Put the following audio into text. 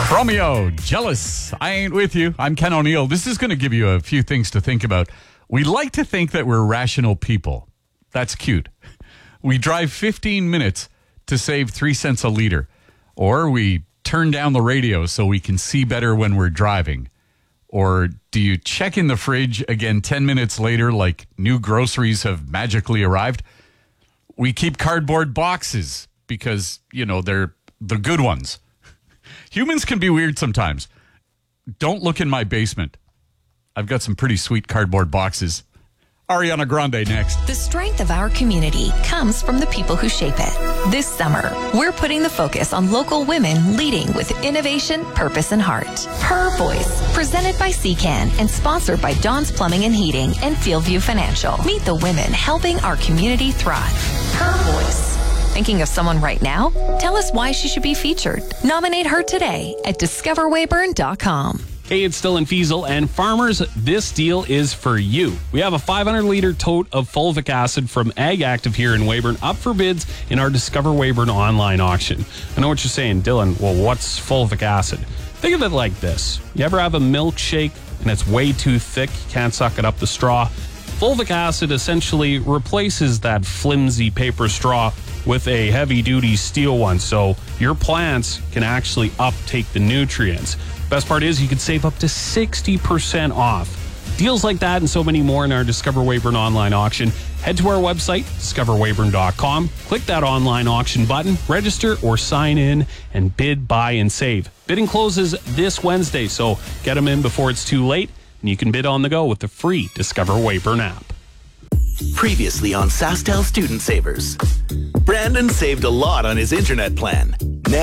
Romeo, Jealous. I Ain't With You. I'm Ken O'Neill. This is going to give you a few things to think about. We like to think that we're rational people. That's cute. We drive 15 minutes to save 3 cents a liter. Or we turn down the radio so we can see better when we're driving. Or do you check in the fridge again 10 minutes later like new groceries have magically arrived? We keep cardboard boxes because, they're the good ones. Humans can be weird sometimes. Don't look in my basement. I've got some pretty sweet cardboard boxes. Ariana Grande next. The strength of our community comes from the people who shape it. This summer, we're putting the focus on local women leading with innovation, purpose, and heart. Her Voice, presented by CCAN and sponsored by Don's Plumbing and Heating and Fieldview Financial. Meet the women helping our community thrive. Her Voice. Thinking of someone right now? Tell us why she should be featured. Nominate her today at discoverwayburn.com. Hey, it's Dylan Fiesel, and farmers, this deal is for you. We have a 500-liter tote of fulvic acid from Ag Active here in Weyburn up for bids in our Discover Weyburn online auction. I know what you're saying, Dylan. Well, what's fulvic acid? Think of it like this. You ever have a milkshake and it's way too thick, you can't suck it up the straw? Fulvic acid essentially replaces that flimsy paper straw with a heavy-duty steel one, so your plants can actually uptake the nutrients. Best part is you can save up to 60% off. Deals like that and so many more in our Discover Weyburn online auction. Head to our website, discoverweyburn.com. Click that online auction button, register or sign in, and bid, buy, and save. Bidding closes this Wednesday, so get them in before it's too late, and you can bid on the go with the free Discover Weyburn app. Previously on SaskTel Student Savers. Brandon saved a lot on his internet plan.